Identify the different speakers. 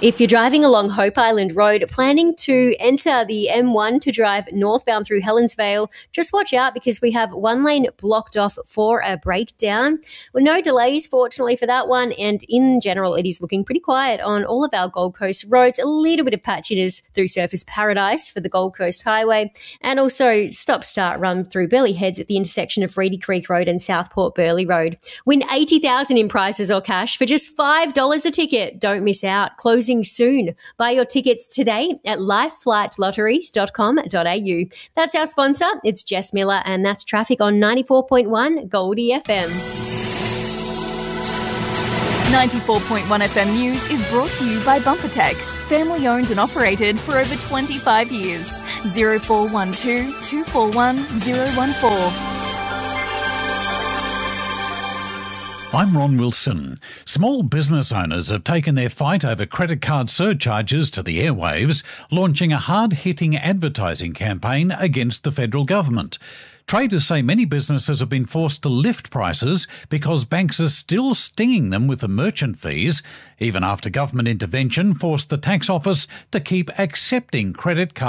Speaker 1: If you're driving along Hope Island Road, planning to enter the M1 to drive northbound through Helensvale, just watch out because we have one lane blocked off for a breakdown. Well, no delays, fortunately, for that one. And in general, it is looking pretty quiet on all of our Gold Coast roads. A little bit of patchiness through Surfers Paradise for the Gold Coast Highway. And also stop-start run through Burleigh Heads at the intersection of Reedy Creek Road and Southport Burleigh Road. Win $80,000 in prizes or cash for just $5 a ticket. Don't miss out. Closing soon. Buy your tickets today at lifeflightlotteries.com.au. That's our sponsor. It's Jess Miller, and that's traffic on 94.1 Goldie FM.
Speaker 2: 94.1 FM News is brought to you by BumperTech, family owned and operated for over 25 years. 0412 241 014.
Speaker 3: I'm Ron Wilson. Small business owners have taken their fight over credit card surcharges to the airwaves, launching a hard-hitting advertising campaign against the federal government. Traders say many businesses have been forced to lift prices because banks are still stinging them with the merchant fees, even after government intervention forced the tax office to keep accepting credit card